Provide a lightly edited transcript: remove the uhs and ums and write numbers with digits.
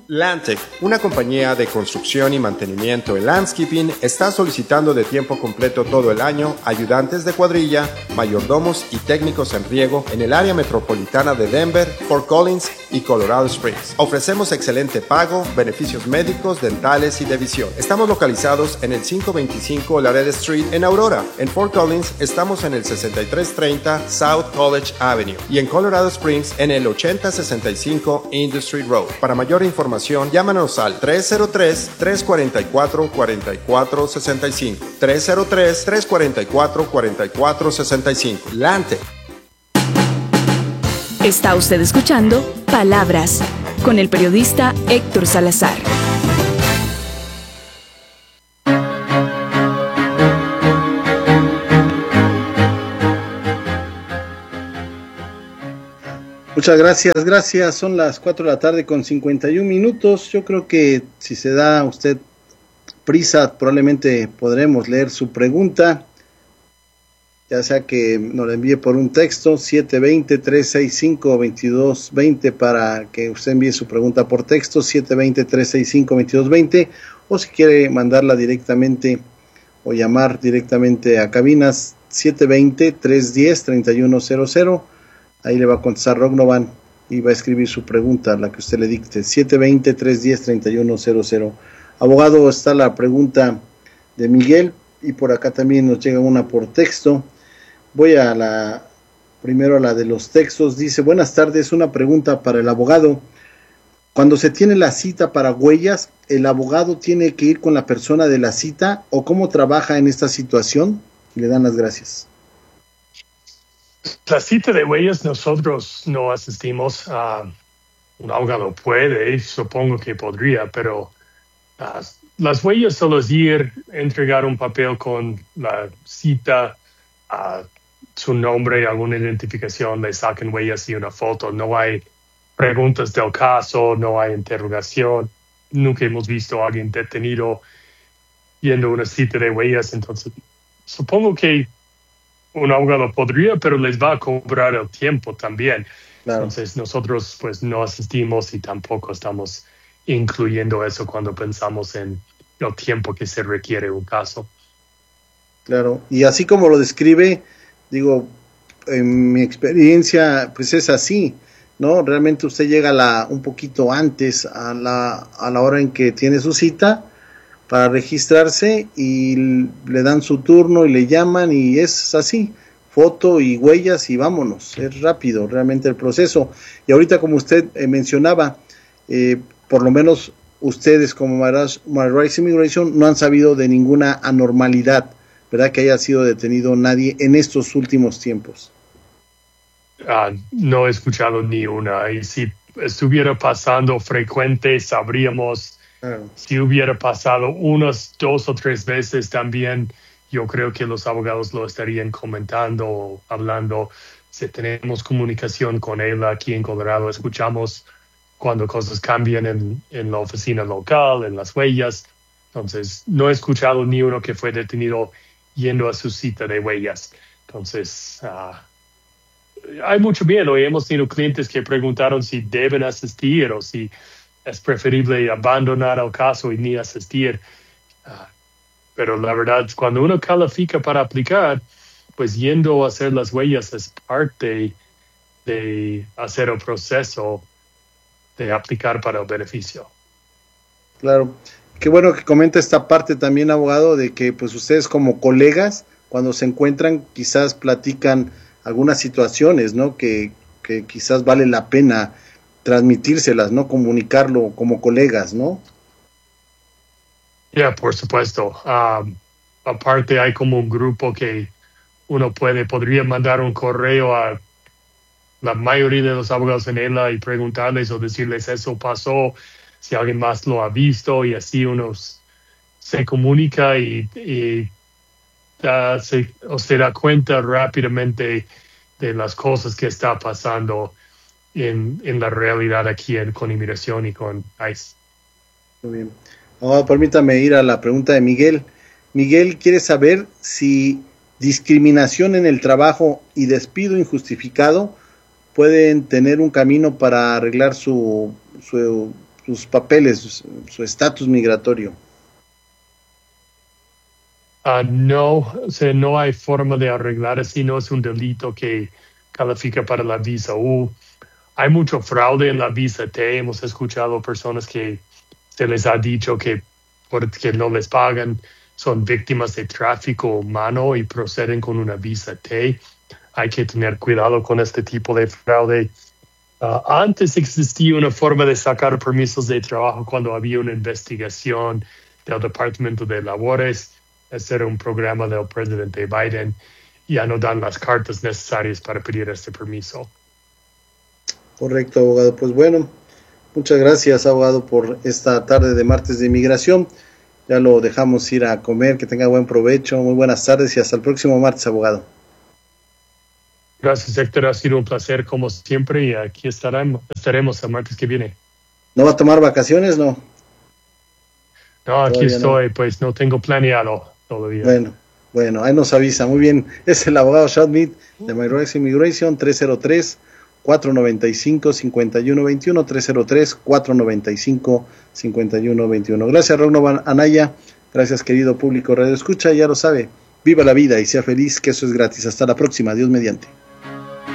Landtech, una compañía de construcción y mantenimiento en landscaping, está solicitando de tiempo completo todo el año ayudantes de cuadrilla, mayordomos y técnicos en riego en el área metropolitana de Denver, Fort Collins y Colorado Springs. Ofrecemos excelente pago, beneficios médicos, dentales y de visión. Estamos localizados en el 525 Laredo Street en Aurora. En Fort Collins estamos en el 6330 South College Avenue y en Colorado Springs en el 8065 Industry Road. Para mayor información, llámanos al 303-344-4465. 303-344-4465. Lante. Está usted escuchando Palabras con el periodista Héctor Salazar. Muchas gracias. Son las 4 de la tarde con 51 minutos. Yo creo que si se da a usted prisa, probablemente podremos leer su pregunta, ya sea que nos la envíe por un texto, 720-365-2220, para que usted envíe su pregunta por texto, 720-365-2220, o si quiere mandarla directamente o llamar directamente a cabinas, 720-310-3100. Ahí le va a contestar Rognovan y va a escribir su pregunta, la que usted le dicte, 720-310-3100. Abogado, está la pregunta de Miguel y por acá también nos llega una por texto. Voy primero a la de los textos. Dice: buenas tardes, una pregunta para el abogado. Cuando se tiene la cita para huellas, ¿el abogado tiene que ir con la persona de la cita o cómo trabaja en esta situación? Y le dan las gracias. La cita de huellas nosotros no asistimos. Un abogado puede, supongo que podría, pero las huellas solo es ir, entregar un papel con la cita, su nombre, alguna identificación, le sacan huellas y una foto. No hay preguntas del caso, no hay interrogación. Nunca hemos visto a alguien detenido yendo a una cita de huellas. Entonces, supongo que un abogado podría, pero les va a cobrar el tiempo también. Claro. Entonces, nosotros pues no asistimos y tampoco estamos incluyendo eso cuando pensamos en el tiempo que se requiere un caso. Claro, y así como lo describe, digo, en mi experiencia, pues es así, ¿no? Realmente usted llega un poquito antes a la hora en que tiene su cita para registrarse y le dan su turno y le llaman y es así, foto y huellas y vámonos, es rápido realmente el proceso. Y ahorita, como usted mencionaba, por lo menos ustedes como MyRights Immigration no han sabido de ninguna anormalidad, ¿verdad? Que haya sido detenido nadie en estos últimos tiempos. No he escuchado ni una, y si estuviera pasando frecuente sabríamos. Claro. Si hubiera pasado unas 2 o 3 veces también, yo creo que los abogados lo estarían comentando o hablando. Si tenemos comunicación con él aquí en Colorado, escuchamos cuando cosas cambian en la oficina local, en las huellas. Entonces, no he escuchado ni uno que fue detenido yendo a su cita de huellas. Entonces, hay mucho miedo y hemos tenido clientes que preguntaron si deben asistir o si es preferible abandonar el caso y ni asistir. Pero la verdad, cuando uno califica para aplicar, pues yendo a hacer las huellas es parte de hacer el proceso de aplicar para el beneficio. Claro. Qué bueno que comenta esta parte también, abogado, de que pues ustedes como colegas, cuando se encuentran, quizás platican algunas situaciones, ¿no? Que quizás vale la pena transmitírselas, ¿no? Comunicarlo como colegas, ¿no? Ya, por supuesto. Aparte hay como un grupo que uno podría mandar un correo a la mayoría de los abogados en ELA y preguntarles o decirles eso pasó, si alguien más lo ha visto, y así uno se comunica y se da cuenta rápidamente de las cosas que está pasando en la realidad aquí con inmigración y con ICE. Muy bien. Ahora permítame ir a la pregunta de Miguel. Miguel quiere saber si discriminación en el trabajo y despido injustificado pueden tener un camino para arreglar su sus papeles, su estatus migratorio. No, o sea, no hay forma de arreglar así, no es un delito que califica para la visa U. Hay mucho fraude en la visa T. Hemos escuchado personas que se les ha dicho que porque no les pagan son víctimas de tráfico humano y proceden con una visa T. Hay que tener cuidado con este tipo de fraude. Antes existía una forma de sacar permisos de trabajo cuando había una investigación del Departamento de Labores. Ese era un programa del presidente Biden. Ya no dan las cartas necesarias para pedir este permiso. Correcto, abogado. Pues bueno, muchas gracias, abogado, por esta tarde de martes de inmigración. Ya lo dejamos ir a comer, que tenga buen provecho, muy buenas tardes y hasta el próximo martes, abogado. Gracias, Héctor. Ha sido un placer como siempre y aquí estaremos el martes que viene. ¿No va a tomar vacaciones, no? No, aquí todavía estoy, no. Pues no tengo planeado todavía. Bueno, ahí nos avisa. Muy bien, es el abogado Schmidt de MyRolex Immigration, 303-495-5121, 303-495-5121. Gracias, Ragnar Anaya. Gracias, querido público Radio Escucha. Ya lo sabe, viva la vida y sea feliz, que eso es gratis. Hasta la próxima, Dios mediante.